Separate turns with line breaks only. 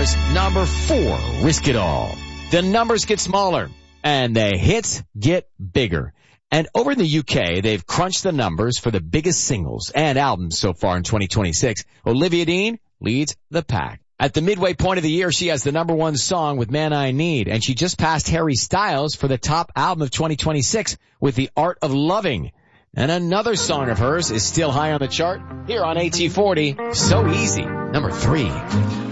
stars. Number 4, Risk It All. The numbers get smaller and the hits get bigger. And over in the UK, they've crunched the numbers for the biggest singles and albums so far in 2026. Olivia Dean leads the pack. At the midway point of the year, she has the number 1 song with Man I Need, and she just passed Harry Styles for the top album of 2026 with The Art of Loving. And another song of hers is still high on the chart here on AT40. So Easy, number 3.